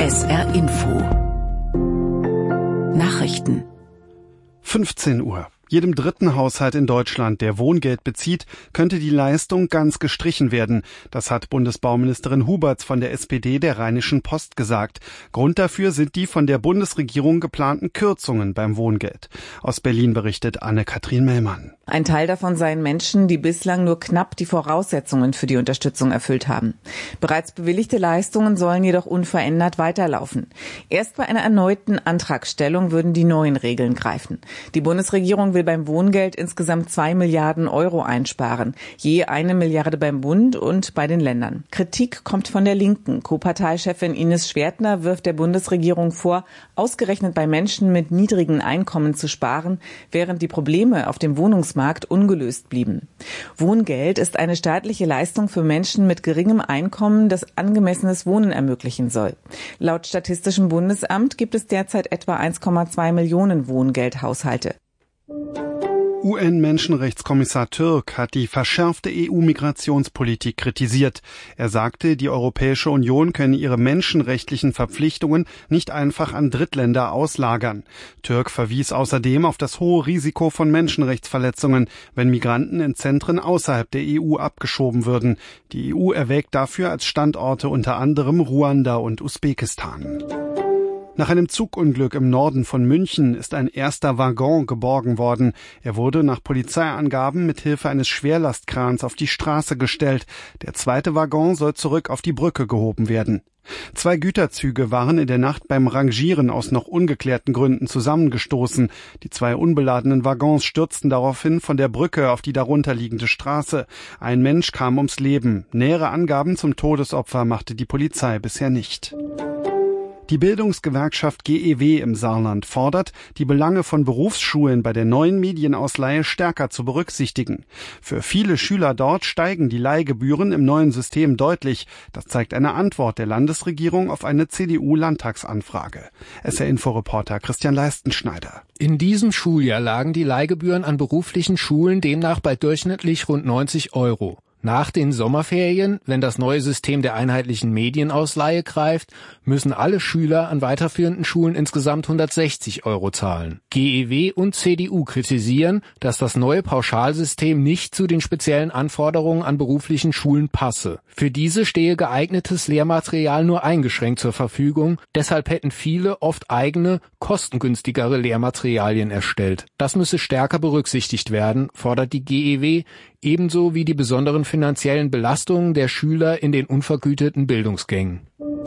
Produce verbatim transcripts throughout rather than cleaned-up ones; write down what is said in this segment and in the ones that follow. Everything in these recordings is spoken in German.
S R Info Nachrichten fünfzehn Uhr. Jedem dritten Haushalt in Deutschland, der Wohngeld bezieht, könnte die Leistung ganz gestrichen werden. Das hat Bundesbauministerin Huberts von der S P D der Rheinischen Post gesagt. Grund dafür sind die von der Bundesregierung geplanten Kürzungen beim Wohngeld. Aus Berlin berichtet Anne-Kathrin Mellmann. Ein Teil davon seien Menschen, die bislang nur knapp die Voraussetzungen für die Unterstützung erfüllt haben. Bereits bewilligte Leistungen sollen jedoch unverändert weiterlaufen. Erst bei einer erneuten Antragstellung würden die neuen Regeln greifen. Die Bundesregierung will beim Wohngeld insgesamt zwei Milliarden Euro einsparen, je eine Milliarde beim Bund und bei den Ländern. Kritik kommt von der Linken. Co-Parteichefin Ines Schwertner wirft der Bundesregierung vor, ausgerechnet bei Menschen mit niedrigen Einkommen zu sparen, während die Probleme auf dem Wohnungsmarkt ungelöst blieben. Wohngeld ist eine staatliche Leistung für Menschen mit geringem Einkommen, das angemessenes Wohnen ermöglichen soll. Laut Statistischem Bundesamt gibt es derzeit etwa eins Komma zwei Millionen Wohngeldhaushalte. U N-Menschenrechtskommissar Türk hat die verschärfte E U-Migrationspolitik kritisiert. Er sagte, die Europäische Union könne ihre menschenrechtlichen Verpflichtungen nicht einfach an Drittländer auslagern. Türk verwies außerdem auf das hohe Risiko von Menschenrechtsverletzungen, wenn Migranten in Zentren außerhalb der E U abgeschoben würden. Die E U erwägt dafür als Standorte unter anderem Ruanda und Usbekistan. Nach einem Zugunglück im Norden von München ist ein erster Waggon geborgen worden. Er wurde nach Polizeiangaben mit Hilfe eines Schwerlastkrans auf die Straße gestellt. Der zweite Waggon soll zurück auf die Brücke gehoben werden. Zwei Güterzüge waren in der Nacht beim Rangieren aus noch ungeklärten Gründen zusammengestoßen. Die zwei unbeladenen Waggons stürzten daraufhin von der Brücke auf die darunterliegende Straße. Ein Mensch kam ums Leben. Nähere Angaben zum Todesopfer machte die Polizei bisher nicht. Die Bildungsgewerkschaft G E W im Saarland fordert, die Belange von Berufsschulen bei der neuen Medienausleihe stärker zu berücksichtigen. Für viele Schüler dort steigen die Leihgebühren im neuen System deutlich. Das zeigt eine Antwort der Landesregierung auf eine C D U-Landtagsanfrage. S R-Info-Reporter Christian Leistenschneider. In diesem Schuljahr lagen die Leihgebühren an beruflichen Schulen demnach bei durchschnittlich rund neunzig Euro. Nach den Sommerferien, wenn das neue System der einheitlichen Medienausleihe greift, müssen alle Schüler an weiterführenden Schulen insgesamt hundertsechzig Euro zahlen. G E W und C D U kritisieren, dass das neue Pauschalsystem nicht zu den speziellen Anforderungen an beruflichen Schulen passe. Für diese stehe geeignetes Lehrmaterial nur eingeschränkt zur Verfügung, deshalb hätten viele oft eigene, kostengünstigere Lehrmaterialien erstellt. Das müsse stärker berücksichtigt werden, fordert die G E W, ebenso wie die besonderen finanziellen Belastungen der Schüler in den unvergüteten Bildungsgängen.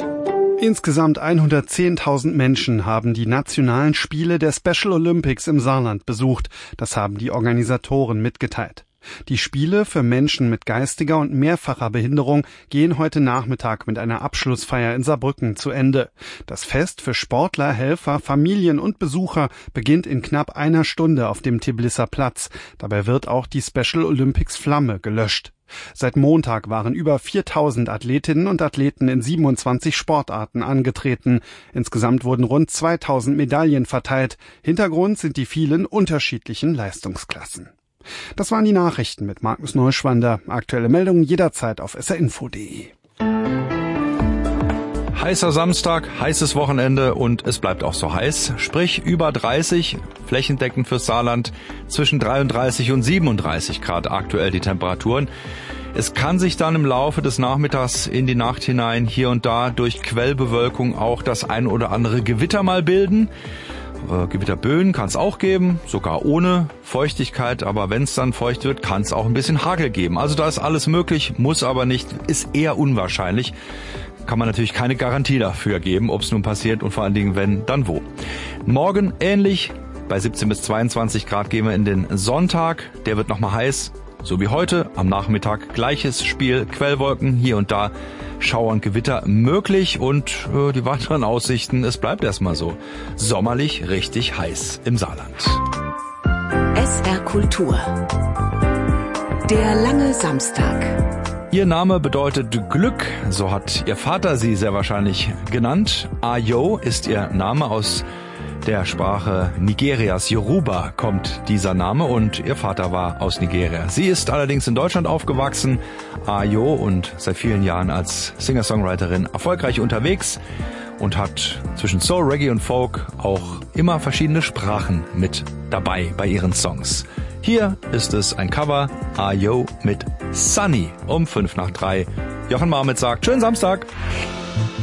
Insgesamt hundertzehntausend Menschen haben die nationalen Spiele der Special Olympics im Saarland besucht. Das haben die Organisatoren mitgeteilt. Die Spiele für Menschen mit geistiger und mehrfacher Behinderung gehen heute Nachmittag mit einer Abschlussfeier in Saarbrücken zu Ende. Das Fest für Sportler, Helfer, Familien und Besucher beginnt in knapp einer Stunde auf dem Tiblisser Platz. Dabei wird auch die Special Olympics Flamme gelöscht. Seit Montag waren über viertausend Athletinnen und Athleten in siebenundzwanzig Sportarten angetreten. Insgesamt wurden rund zweitausend Medaillen verteilt. Hintergrund sind die vielen unterschiedlichen Leistungsklassen. Das waren die Nachrichten mit Markus Neuschwander. Aktuelle Meldungen jederzeit auf s r info punkt d e. Heißer Samstag, heißes Wochenende und es bleibt auch so heiß. Sprich über dreißig, flächendeckend fürs Saarland, zwischen dreiunddreißig und siebenunddreißig Grad aktuell die Temperaturen. Es kann sich dann im Laufe des Nachmittags in die Nacht hinein hier und da durch Quellbewölkung auch das ein oder andere Gewitter mal bilden. Äh, Gewitterböen kann es auch geben, sogar ohne Feuchtigkeit, aber wenn es dann feucht wird, kann es auch ein bisschen Hagel geben. Also da ist alles möglich, muss aber nicht, ist eher unwahrscheinlich. Kann man natürlich keine Garantie dafür geben, ob es nun passiert und vor allen Dingen wenn, dann wo. Morgen ähnlich, bei siebzehn bis zweiundzwanzig Grad gehen wir in den Sonntag, der wird nochmal heiß, so wie heute, am Nachmittag gleiches Spiel, Quellwolken, hier und da Schauer und Gewitter möglich und äh, die weiteren Aussichten, es bleibt erstmal so. Sommerlich richtig heiß im Saarland. S R Kultur. Der lange Samstag. Ihr Name bedeutet Glück, so hat ihr Vater sie sehr wahrscheinlich genannt. Ayo ist ihr Name, aus der Sprache Nigerias Yoruba kommt dieser Name und ihr Vater war aus Nigeria. Sie ist allerdings in Deutschland aufgewachsen, Ayo, und seit vielen Jahren als Singer-Songwriterin erfolgreich unterwegs. und hat zwischen Soul, Reggae und Folk auch immer verschiedene Sprachen mit dabei bei ihren Songs. Hier ist es ein Cover, Ayo mit Sunny um fünf nach drei. Jochen Marmit sagt, schönen Samstag!